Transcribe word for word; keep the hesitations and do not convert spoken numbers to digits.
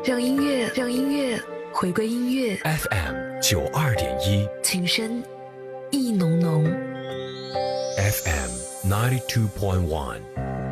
让音乐，让音乐回归音乐。 F M 九二点一， 情深意浓浓。 F M ninety two point one。